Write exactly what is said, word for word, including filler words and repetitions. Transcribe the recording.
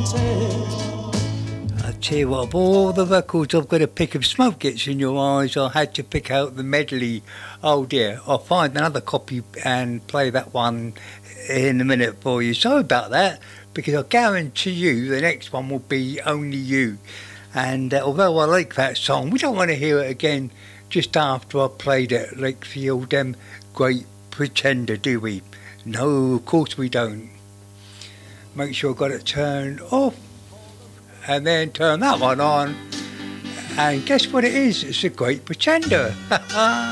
I tell you what, of all the records I've got to pick, if Smoke Gets in Your Eyes, I had to pick out the medley. Oh dear, I'll find another copy and play that one in a minute for you. Sorry about that, because I guarantee you the next one will be Only You. And uh, although I like that song, we don't want to hear it again just after I played it, like the old them Great Pretender, do we? No, of course we don't. Make sure I got it turned off, and then turn that one on, and guess what it is? It's a Great Pretender.